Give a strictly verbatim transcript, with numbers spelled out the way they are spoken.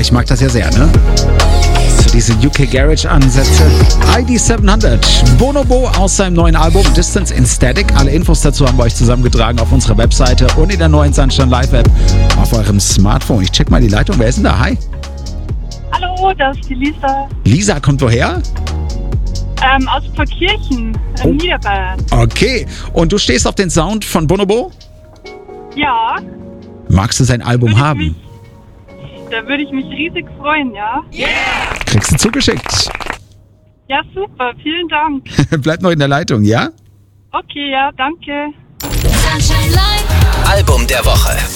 Ich mag das ja sehr, ne? So diese U K Garage Ansätze. I D siebenhundert. Bonobo aus seinem neuen Album Distance in Static. Alle Infos dazu haben wir euch zusammengetragen auf unserer Webseite und in der neuen Sunshine Live App auf eurem Smartphone. Ich check mal die Leitung. Wer ist denn da? Hi. Hallo, das ist die Lisa. Lisa kommt woher? Ähm, aus Pfarrkirchen, in Oh. Niederbayern. Okay. Und du stehst auf den Sound von Bonobo? Ja, Magst du sein Album Würde ich haben? mich- da würde ich mich riesig freuen, ja? Kriegst du zugeschickt. Ja, super, vielen Dank. Bleib noch in der Leitung, ja? Okay, ja, danke. Sunshine Live. Album der Woche.